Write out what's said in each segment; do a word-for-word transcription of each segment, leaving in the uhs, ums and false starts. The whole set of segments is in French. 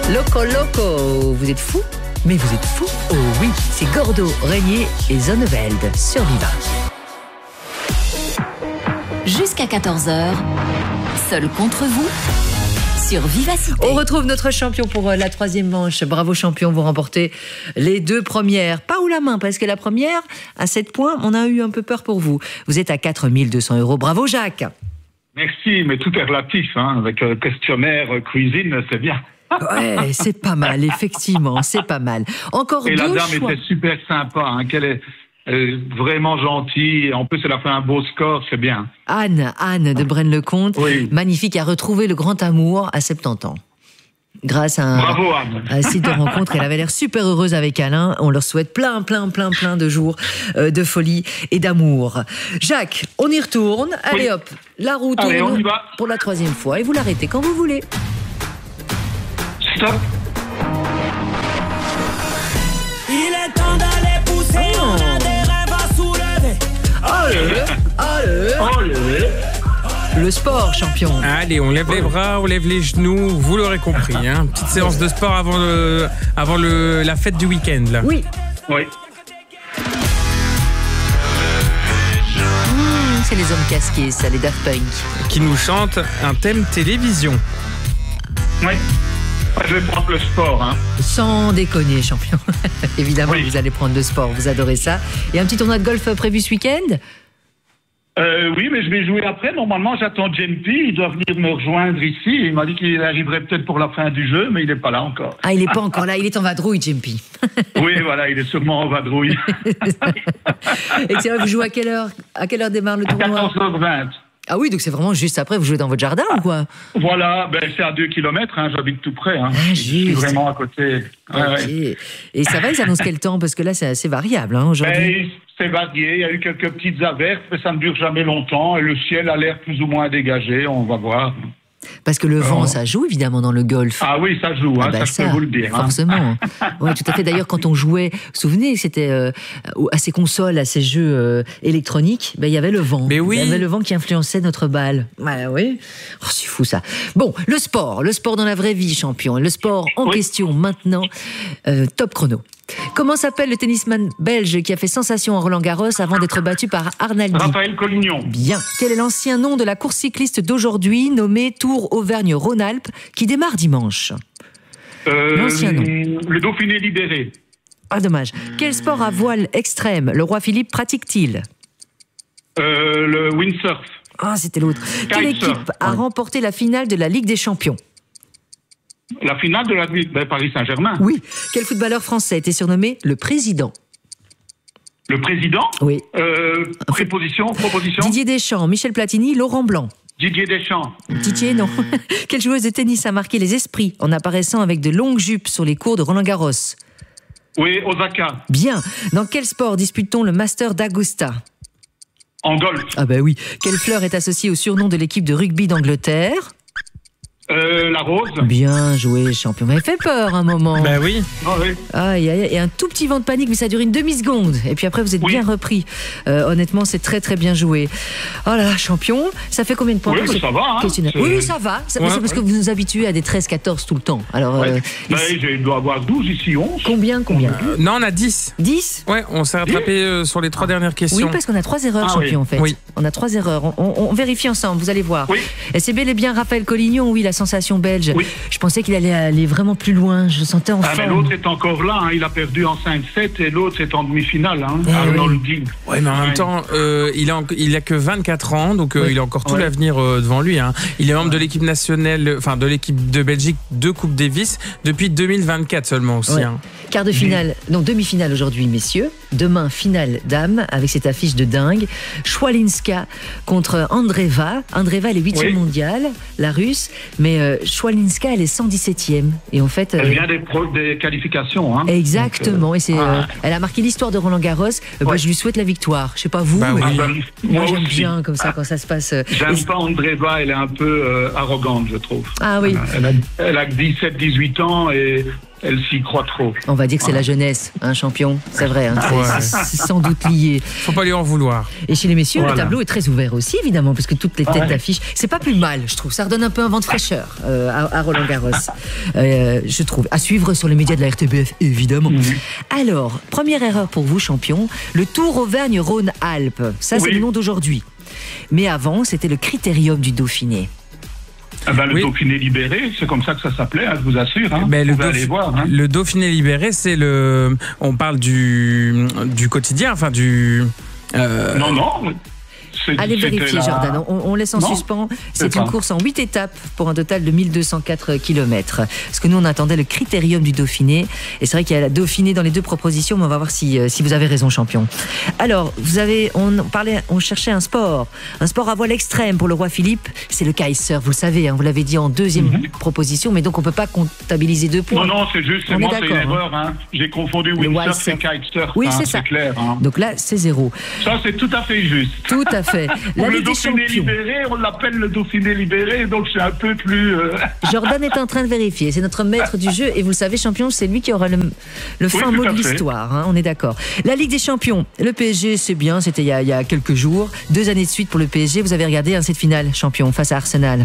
Loco Loco, vous êtes fous? Mais vous êtes fous? Oh oui, c'est Gordo, Régnier et Zonneveld sur Viva. Jusqu'à quatorze heures, seul contre vous, sur Vivacité. On retrouve notre champion pour la troisième manche. Bravo champion, vous remportez les deux premières. Pas haut la main, parce que la première, à sept points, on a eu un peu peur pour vous. Vous êtes à quatre mille deux cents euros. Bravo Jacques. Merci, mais tout est relatif, hein. Avec euh, questionnaire, euh, cuisine, c'est bien. Ouais, c'est pas mal, effectivement, c'est pas mal. Encore Et deux la dame choix. était super sympa, hein, qu'elle est euh, vraiment gentille. En plus, elle a fait un beau score, c'est bien. Anne, Anne de Braine-le-Comte, Oui. magnifique, a retrouvé le grand amour à soixante-dix ans. Grâce à un, Bravo, Anne. un site de rencontre, elle avait l'air super heureuse avec Alain. On leur souhaite plein, plein, plein, plein de jours euh, de folie et d'amour. Jacques, on y retourne. Allez Oui. hop, la roue Allez, tourne on y va. pour la troisième fois et vous l'arrêtez quand vous voulez. Stop. Il est temps d'aller pousser, Oh. on a des rêves à soulever. Allez, allez. Allez. Le sport, champion. Allez, on lève les bras, on lève les genoux, vous l'aurez compris. Hein. Petite séance de sport avant, le, avant le, la fête du week-end. Là. Oui. Oui. Mmh, c'est les hommes casqués, ça, les Daft Punk. Qui nous chante un thème télévision. Oui. Je vais prendre le sport, hein. Sans déconner, champion. Évidemment, Oui. vous allez prendre le sport, vous adorez ça. Et un petit tournoi de golf prévu ce week-end? Euh, oui, mais je vais jouer après. Normalement, j'attends Jempi. Il doit venir me rejoindre ici. Il m'a dit qu'il arriverait peut-être pour la fin du jeu, mais il n'est pas là encore. Ah, il n'est pas encore là, il est en vadrouille, Jempi. Oui, voilà, il est sûrement en vadrouille. Et c'est vrai, vous jouez à quelle heure? À quelle heure démarre le tournoi? quatorze heures vingt. Ah oui, donc c'est vraiment juste après, vous jouez dans votre jardin ou quoi? Voilà, ben c'est à deux kilomètres, hein, j'habite tout près. Hein. Ah, Je suis juste. vraiment à côté. Ouais, Ok. ouais. Et ça va, ils annoncent quel temps? Parce que là, c'est assez variable hein, aujourd'hui. Ben, c'est varié, il y a eu quelques petites averses, mais ça ne dure jamais longtemps. Et le ciel a l'air plus ou moins dégagé, on va voir. Parce que le vent, Oh. ça joue évidemment dans le golf. Ah oui, ça joue, Ah hein, bah ça, je peux vous le dire. Hein. Forcément. Oui, tout à fait. D'ailleurs, quand on jouait, vous vous souvenez, c'était euh, à ces consoles, à ces jeux euh, électroniques, ben, il y avait le vent. Mais oui. Il y avait le vent qui influençait notre balle. Ouais, oui. Oh, c'est fou ça. Bon, le sport. Le sport dans la vraie vie, champion. Le sport en Oui. question maintenant. Euh, top chrono. Comment s'appelle le tennisman belge qui a fait sensation en Roland-Garros avant d'être battu par Arnaldi? Raphaël Collignon. Bien. Quel est l'ancien nom de la course cycliste d'aujourd'hui, nommée Tour Auvergne-Rhône-Alpes, qui démarre dimanche? Euh, L'ancien nom. Le Dauphiné libéré. Ah, dommage. Quel sport à voile extrême le roi Philippe pratique-t-il? Euh, le windsurf. Ah, c'était l'autre. Quelle Kitesurf. équipe a remporté la finale de la Ligue des Champions? La finale de la ben, Paris Saint-Germain. Oui. Quel footballeur français était surnommé le président? Le président. Oui. Euh, préposition, proposition. Didier Deschamps, Michel Platini, Laurent Blanc. Didier Deschamps. Didier, non. Quelle joueuse de tennis a marqué les esprits en apparaissant avec de longues jupes sur les cours de Roland-Garros? Oui, Osaka. Bien. Dans quel sport dispute-t-on le Master d'Augusta? En golf. Ah bah oui. Quelle fleur est associée au surnom de l'équipe de rugby d'Angleterre? Euh, la rose. Bien joué, champion. Vous m'avez fait peur un moment. Bah oui. Ah, oui. Aïe, aïe, aïe. Et un tout petit vent de panique, mais ça dure une demi-seconde. Et puis après, vous êtes Oui. bien repris. Euh, honnêtement, c'est très, très bien joué. Oh là là, champion. Ça fait combien de points Oui, pour mais ce ça va, hein. questionnaire? C'est- Oui, ça va. Ça- Ouais, c'est parce que vous nous habituez à des treize quatorze tout le temps. Alors, Ouais. euh, Ben, ici- je dois avoir douze ici, onze. combien, combien Euh, non, on a dix. dix? Ouais, on s'est rattrapé euh, sur les trois dernières questions. Oui, parce qu'on a trois erreurs, Ah champion, oui. en fait. Oui. On a trois erreurs. On, on- on vérifie ensemble, vous allez voir. Oui. Et c'est bel et bien Raphaël Collignon, oui, la sensation belge. Oui. Je pensais qu'il allait aller vraiment plus loin. Je le sentais en Ah, mais forme. l'autre est encore là, hein. Il a perdu en cinq sept et l'autre est en demi-finale, hein. Eh Arnoldi. Ouais, mais en même Ouais. temps, euh, il, a, en- il a que vingt-quatre ans, donc euh, Oui. il a encore tout Ouais. l'avenir euh, devant lui. Hein. Il est membre de l'équipe nationale, enfin de l'équipe de Belgique de Coupe Davis depuis deux mille vingt-quatre seulement aussi. Ouais. Hein. Quart de finale, non, demi-finale aujourd'hui, messieurs. Demain, finale dames, avec cette affiche de dingue. Schwalinska contre Andreeva. Andreeva, elle est huitième Oui. mondiale, la russe. Mais euh, Schwalinska, elle est cent dix-septième. Et en fait. Elle euh, vient des, pro- des qualifications, hein. Exactement. Et c'est, euh, ah. elle a marqué l'histoire de Roland Garros. Euh, bah, Ouais. je lui souhaite la victoire. Je sais pas vous, Bah mais oui. Ah, ben, moi, moi j'aime aussi. bien comme ça quand ça se passe. euh, J'aime et- pas Andreeva, elle est un peu euh, arrogante, je trouve. Ah oui. Elle a, elle a dix-sept dix-huit ans et elle s'y croit trop. On va dire que c'est la jeunesse, un hein, champion, c'est vrai, hein, Ouais. c'est, c'est sans doute lié. Faut pas lui en vouloir. Et chez les messieurs, Voilà. le tableau est très ouvert aussi, évidemment, parce que toutes les têtes Ouais. d'affiche, c'est pas plus mal, je trouve. Ça redonne un peu un vent de fraîcheur euh, à, à Roland Garros, euh, je trouve. À suivre sur les médias de la R T B F, évidemment. Mhm. Alors, première erreur pour vous, champion, le Tour Auvergne-Rhône-Alpes. Ça, c'est Oui. le nom d'aujourd'hui. Mais avant, c'était le Critérium du Dauphiné. Ah ben, le Oui. Dauphiné libéré, c'est comme ça que ça s'appelait, hein, je vous assure. Hein. Ben, vous le, pouvez Dauph- aller voir. Hein. le Dauphiné libéré, c'est le. On parle du du quotidien, enfin du. euh, Non, non. c'est- Allez c'était vérifier, la- Jordan. On, on laisse en Non, suspens. c'est C'est une pas. course en huit étapes pour un total de mille deux cent quatre kilomètres. Parce que nous, on attendait le Critérium du Dauphiné. Et c'est vrai qu'il y a la Dauphiné dans les deux propositions, mais on va voir si, euh, si vous avez raison, champion. Alors, vous avez, on parlait, on cherchait un sport. Un sport à voile extrême pour le roi Philippe. C'est le kitesurf, vous le savez, hein, vous l'avez dit en deuxième Mhm. proposition, mais donc on peut pas comptabiliser deux points. Non, non, c'est juste, c'est On est moi, c'est une d'accord, erreur. Hein. J'ai confondu Le windsurf et windsurf. kitesurf. Oui, hein, c'est ça. clair. Hein. Donc là, c'est zéro. Ça, c'est tout à fait juste. Tout à fait. La le Ligue des Dauphiné champions. libéré, on l'appelle le Dauphiné libéré, donc c'est un peu plus... euh, Jordan est en train de vérifier. C'est notre maître du jeu. Et vous le savez, champion, c'est lui qui aura le, le fin tout mot à de fait. l'histoire. Hein, on est d'accord. La Ligue des champions. Le P S G, c'est bien. C'était il y, a, il y a quelques jours. Deux années de suite pour le P S G. Vous avez regardé hein, cette finale, champion, face à Arsenal.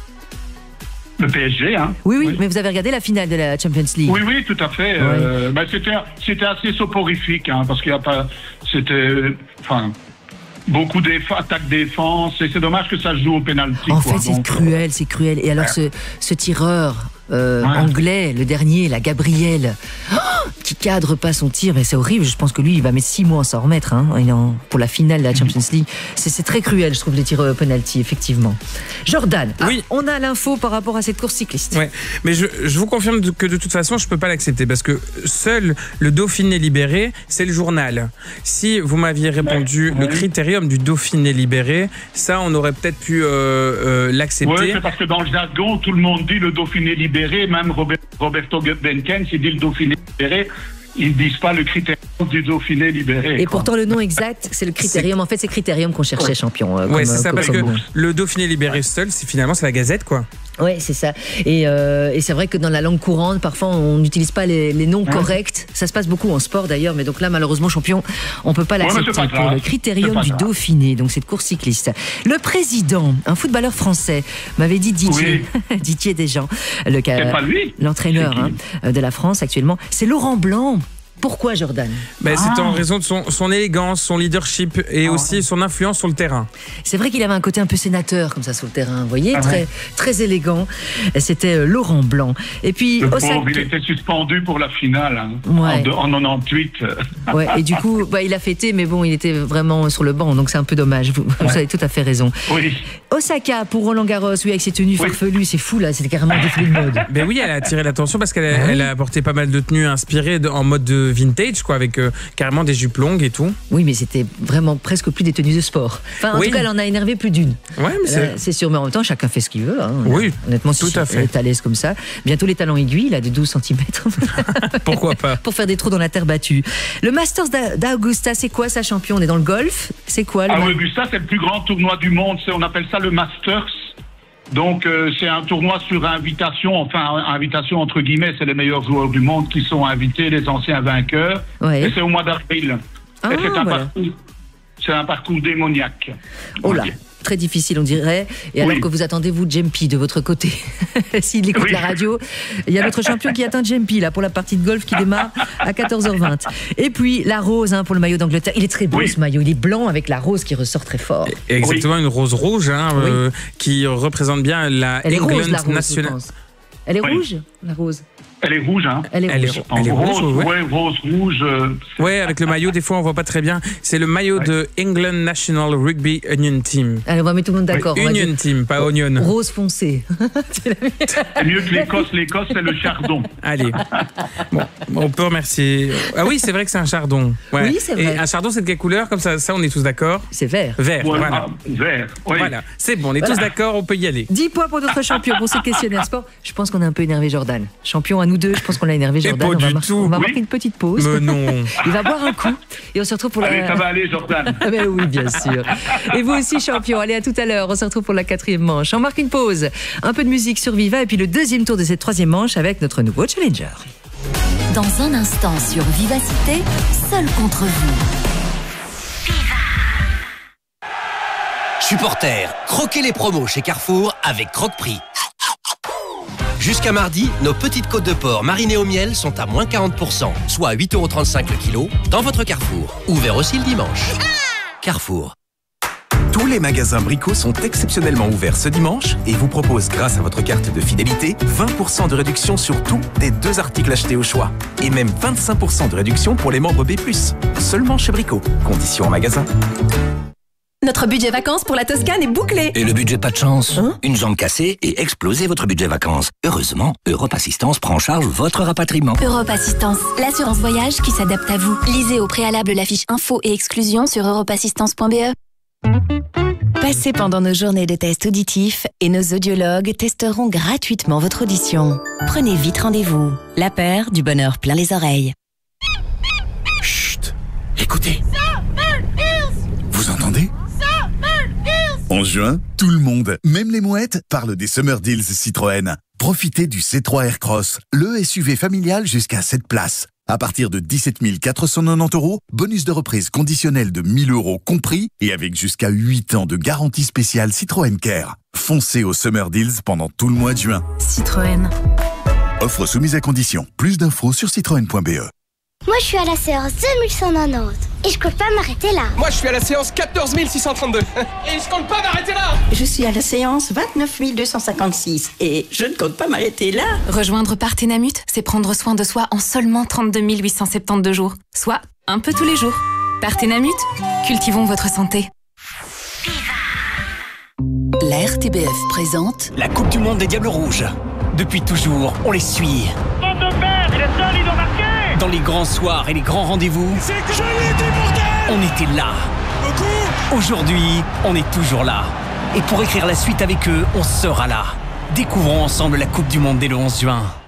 Le P S G, hein. Oui, oui, mais vous avez regardé la finale de la Champions League. Oui, oui, tout à fait. Euh, ben, c'était, c'était assez soporifique, hein, parce qu'il n'y a pas... C'était... Enfin... Beaucoup d'attaques défense, et c'est dommage que ça se joue au pénalty. En quoi. fait, c'est Donc, cruel, c'est cruel. Et alors, ce, ce tireur euh, Ouais. anglais, le dernier, la Gabriel, oh, qui cadre pas son tir, mais c'est horrible. Je pense que lui, il va mettre six mois à s'en remettre. Hein, Il est en- pour la finale de la Champions League. C'est, c'est très cruel, je trouve, les tirs au penalty, effectivement. Jordan, ah, Oui. on a l'info par rapport à cette course cycliste. Ouais, mais je, je vous confirme de- que de toute façon, je peux pas l'accepter parce que seul le Dauphiné libéré, c'est le journal. Si vous m'aviez répondu Ouais. le Critérium du Dauphiné libéré, ça, on aurait peut-être pu euh, euh, l'accepter. Ouais, c'est parce que dans le jargon, tout le monde dit le Dauphiné libéré, même Robert, Roberto Benkens, il dit le Dauphiné libéré, ils disent pas le critérium du Dauphiné libéré. Et quoi. pourtant, le nom exact, c'est le Critérium. En fait, c'est Critérium qu'on cherchait, champion. euh, Ouais, comme, c'est euh, ça, comme- parce que comme- le Dauphiné libéré seul, c'est finalement c'est la Gazette, quoi. Ouais, c'est ça. Et, euh, et c'est vrai que dans la langue courante, parfois, on n'utilise pas les, les noms Ouais. corrects. Ça se passe beaucoup en sport d'ailleurs, mais donc là, malheureusement, champion, on peut pas Ouais, mais l'accepter c'est pas pour grave. le Critérium C'est pas du grave. Dauphiné, donc cette course cycliste. Le président, un footballeur français, m'avait dit Didier, Didier Deschamps, le ca- C'est pas lui. l'entraîneur C'est qui hein, de la France actuellement. C'est Laurent Blanc. Pourquoi, Jordan? Ben, C'est Ah. en raison de son, son élégance, son leadership et Ah. aussi son influence sur le terrain. C'est vrai qu'il avait un côté un peu sénateur comme ça sur le terrain, vous voyez, Ah très, ouais. très élégant. Et c'était euh, Laurent Blanc. Et puis, Le Osaka- pauvre, il était suspendu pour la finale, hein, Ouais. en, de- en quatre-vingt-dix-huit. Ouais, et du coup, bah, il a fêté, mais bon, il était vraiment sur le banc, donc c'est un peu dommage. Vous, vous avez tout à fait raison. Oui. Osaka pour Roland Garros, oui, avec ses tenues Oui. farfelues, c'est fou là, c'était carrément un défilé de mode. Ben oui, elle a attiré l'attention parce qu'elle a, Ah oui. elle a apporté pas mal de tenues inspirées de- en mode de vintage, quoi, avec euh, carrément des jupes longues et tout. Oui, mais c'était vraiment presque plus des tenues de sport. Enfin, en Oui. tout cas, elle en a énervé plus d'une. Ouais, mais Là, c'est. C'est sûr, mais en même temps, chacun fait ce qu'il veut. Hein. Oui, Honnêtement, si tout à fait. elle est à l'aise comme ça. Bientôt les talons aiguilles, là, de douze centimètres. Pourquoi pas? pour faire des trous dans la terre battue. Le Masters d'A- d'Augusta, c'est quoi ça, champion? On est dans le golf? C'est quoi le Ah ma- oui, Augusta, c'est le plus grand tournoi du monde. C'est- on appelle ça le Masters. Donc, euh, c'est un tournoi sur invitation, enfin, invitation entre guillemets, c'est les meilleurs joueurs du monde qui sont invités, les anciens vainqueurs. Ouais. Et c'est au mois d'avril. Ah, Et c'est un, voilà. parcours, c'est un parcours démoniaque. Oh là, Oui. très difficile, on dirait. Et alors Oui. que vous attendez, vous, Jempi, de votre côté, s'il écoute Oui. la radio, il y a notre champion qui attend Jempi, là, pour la partie de golf qui démarre à quatorze heures vingt. Et puis, la rose, hein, pour le maillot d'Angleterre. Il est très beau, Oui. ce maillot. Il est blanc avec la rose qui ressort très fort. Exactement, une rose rouge hein, Oui. euh, qui représente bien la Elle est England rose, la rose, je nationale. pense. Elle est Oui. rouge, la rose? Elle est rouge, hein. Elle est Elle est rouge. ro- En Elle est rose, rouge, ouais. ouais, rose, rouge. euh, Ouais, avec le maillot, des fois on voit pas très bien. C'est le maillot de England National Rugby Union Team. Allez, on va mettre tout le monde d'accord. on va Union dire Team, pas Onion. Rose foncé. c'est mieux que l'Écosse. L'Écosse, c'est le chardon. Allez. Bon, on peut remercier. Ah oui, c'est vrai que c'est un chardon. Ouais. Oui, c'est vrai. Et un chardon, c'est de quelle couleur? Comme ça, ça, on est tous d'accord. C'est vert. Vert, Ouais, voilà. ah, vert. Oui. Voilà, c'est bon, on est tous d'accord, on peut y aller. dix points pour notre champion pour ce questionnaire sport. Je pense qu'on a un peu énervé Jordan. Champion à nous deux, je pense qu'on l'a énervé Jordan. pas on va, du mar- tout. on va Oui. marquer une petite pause. Mais non. Il va boire un coup et on se retrouve pour Allez, la. ça va aller, Jordan. Ah ben oui, bien sûr. Et vous aussi, champion. Allez, à tout à l'heure. On se retrouve pour la quatrième manche. On marque une pause. Un peu de musique sur Viva et puis le deuxième tour de cette troisième manche avec notre nouveau challenger. Dans un instant sur Vivacité, seul contre vous. Supporters, croquez les promos chez Carrefour avec Croque-Prix. Jusqu'à mardi, nos petites côtes de porc marinées au miel sont à moins quarante pour cent, soit à huit euros trente-cinq le kilo, dans votre Carrefour. Ouvert aussi le dimanche. Carrefour. Tous les magasins Brico sont exceptionnellement ouverts ce dimanche et vous proposent, grâce à votre carte de fidélité, vingt pour cent de réduction sur tous des deux articles achetés au choix. Et même vingt-cinq pour cent de réduction pour les membres B plus. Seulement chez Brico. Conditions en magasin. Notre budget vacances pour la Toscane est bouclé. Et le budget pas de chance hein? Une jambe cassée et explosez votre budget vacances. Heureusement, Europe Assistance prend en charge votre rapatriement. Europe Assistance, l'assurance voyage qui s'adapte à vous. Lisez au préalable la fiche info et exclusion sur europe assistance point b e. Passez pendant nos journées de tests auditifs et nos audiologues testeront gratuitement votre audition. Prenez vite rendez-vous. La paire du bonheur plein les oreilles. Chut, écoutez. Vous entendez ? En juin, tout le monde, même les mouettes, parle des Summer Deals Citroën. Profitez du C trois Aircross, le S U V familial jusqu'à sept places. À partir de dix-sept mille quatre cent quatre-vingt-dix euros, bonus de reprise conditionnel de mille euros compris et avec jusqu'à huit ans de garantie spéciale Citroën Care. Foncez aux Summer Deals pendant tout le mois de juin. Citroën. Offre soumise à condition. Plus d'infos sur citroën point b e. Moi, je suis à la séance deux mille cent quatre-vingt-dix et je compte pas m'arrêter là. Moi, je suis à la séance quatorze mille six cent trente-deux et je compte pas m'arrêter là. Je suis à la séance vingt-neuf mille deux cent cinquante-six et je ne compte pas m'arrêter là. Rejoindre Partenamut, c'est prendre soin de soi en seulement trente-deux mille huit cent soixante-douze jours, soit un peu tous les jours. Partenamut, cultivons votre santé. La R T B F présente La Coupe du Monde des Diables Rouges. Depuis toujours, on les suit. Son de père, il est seul, il doit marquer. Dans les grands soirs et les grands rendez-vous, C'est que je lui ai dit, bordel. on était là. Beaucoup. Aujourd'hui, on est toujours là. Et pour écrire la suite avec eux, on sera là. Découvrons ensemble la Coupe du Monde dès le onze juin.